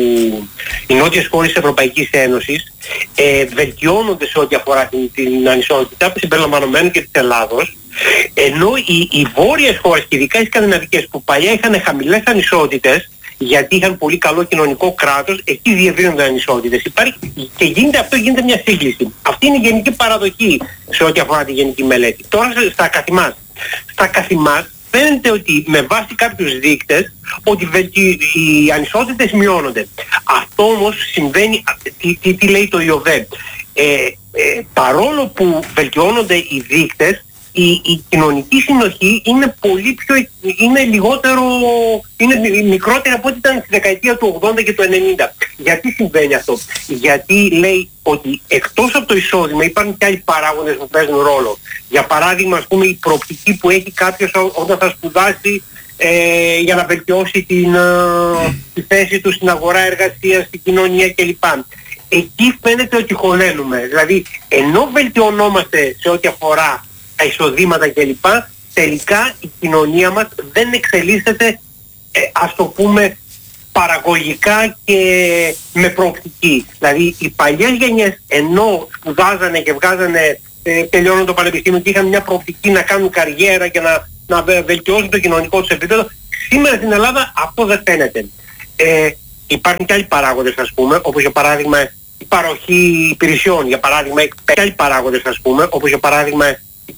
[SPEAKER 17] οι νότιες χώρες της Ευρωπαϊκής Ένωσης, ε, βελτιώνονται σε ό,τι αφορά την, την ανισότητα, συμπεριλαμβανομένου και της Ελλάδος, ενώ οι, οι βόρειες χώρες, και ειδικά οι σκανδιναβικές, που παλιά είχαν χαμηλές ανισότητες, γιατί είχαν πολύ καλό κοινωνικό κράτος, εκεί διευρύνονται ανισότητες. Υπάρχει, και γίνεται, αυτό γίνεται μια σύγκληση. Αυτή είναι η γενική παραδοχή σε ό,τι αφορά τη γενική μελέτη. Τώρα στα καθημάς. Στα καθημάς φαίνεται ότι με βάση κάποιους δείκτες ότι οι ανισότητες μειώνονται. Αυτό όμως συμβαίνει, τι, τι, τι λέει το ΙΟΒΕ. Ε, ε, παρόλο που βελτιώνονται οι δείκτες, η, η κοινωνική συνοχή είναι πολύ πιο, είναι λιγότερο, είναι μικρότερη από ό,τι ήταν στη δεκαετία του ογδόντα και του ενενήντα. Γιατί συμβαίνει αυτό? Γιατί λέει ότι εκτός από το εισόδημα υπάρχουν και άλλοι παράγοντες που παίζουν ρόλο. Για παράδειγμα, ας πούμε, η προοπτική που έχει κάποιος όταν θα σπουδάσει ε, για να βελτιώσει την, ε, τη θέση του στην αγορά εργασίας, στην κοινωνία κλπ. Εκεί φαίνεται ότι χωλένουμε. Δηλαδή, ενώ βελτιωνόμαστε σε ό,τι αφορά τα εισοδήματα κλπ, τελικά η κοινωνία μας δεν εξελίσσεται, ε, ας το πούμε, παραγωγικά και με προοπτική. Δηλαδή οι παλιές γενιές ενώ σπουδάζανε και βγάζανε, ε, τελειώνουν το πανεπιστήμιο και είχαν μια προοπτική να κάνουν καριέρα και να, να βελτιώσουν το κοινωνικό τους επίπεδο, σήμερα στην Ελλάδα αυτό δεν φαίνεται. Ε, υπάρχουν και άλλοι παράγοντες, ας πούμε, όπως για παράδειγμα η παροχή υπηρεσιών, για παράδειγμα, και άλλοι παράγοντες, ας πούμε, όπως για παράδειγμα